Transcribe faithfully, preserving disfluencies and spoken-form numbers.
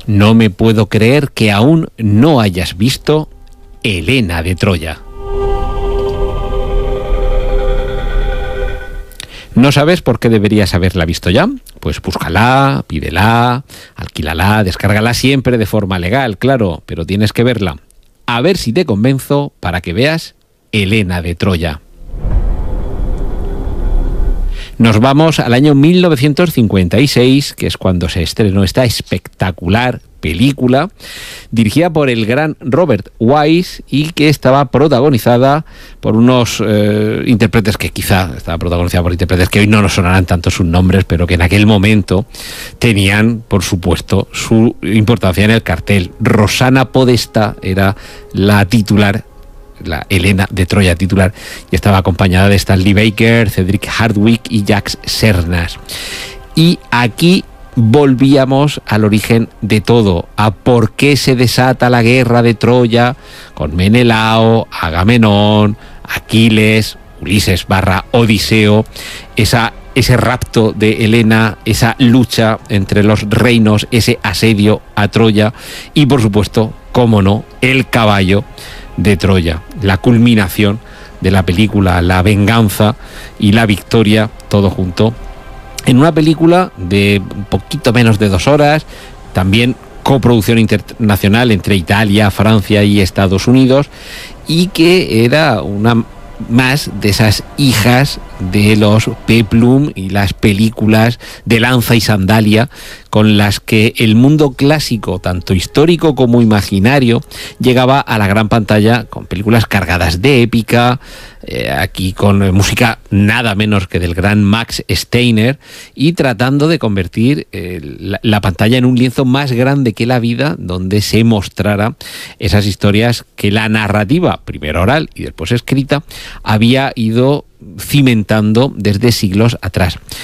No me puedo creer que aún no hayas visto Helena de Troya. ¿No sabes por qué deberías haberla visto ya? Pues búscala, pídela, alquílala, descárgala siempre de forma legal, claro, pero tienes que verla. A ver si te convenzo para que veas Helena de Troya. Nos vamos al año mil novecientos cincuenta y seis, que es cuando se estrenó esta espectacular película, dirigida por el gran Robert Wise y que estaba protagonizada por unos eh, intérpretes que quizá estaba protagonizada por intérpretes que hoy no nos sonarán tanto sus nombres, pero que en aquel momento tenían, por supuesto, su importancia en el cartel. Rosana Podestá era la titular, la Helena de Troya titular, y estaba acompañada de Stanley Baker, Cedric Hardwicke y Jacques Cernas. Y aquí volvíamos al origen de todo, a por qué se desata la guerra de Troya con Menelao, Agamenón, Aquiles, Ulises barra Odiseo, esa, ese rapto de Helena, esa lucha entre los reinos, ese asedio a Troya y, por supuesto, cómo no, el caballo de Troya, la culminación de la película, la venganza y la victoria, todo junto, en una película de un poquito menos de dos horas, también coproducción internacional entre Italia, Francia y Estados Unidos, y que era una más de esas hijas de los peplum y las películas de lanza y sandalia con las que el mundo clásico, tanto histórico como imaginario, llegaba a la gran pantalla con películas cargadas de épica, eh, aquí con música nada menos que del gran Max Steiner, y tratando de convertir eh, la, la pantalla en un lienzo más grande que la vida, donde se mostrara esas historias que la narrativa, primero oral y después escrita, había ido cimentando desde siglos atrás.